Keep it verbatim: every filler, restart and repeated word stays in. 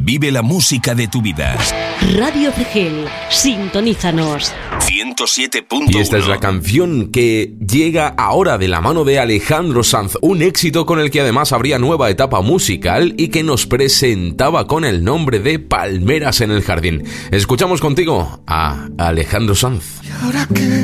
Vive la música de tu vida. Radio Cegel, sintonízanos. ciento siete punto uno. Y esta es la canción que llega ahora de la mano de Alejandro Sanz, un éxito con el que además habría nueva etapa musical y que nos presentaba con el nombre de Palmeras en el Jardín. Escuchamos contigo a Alejandro Sanz. ¿Y ahora qué?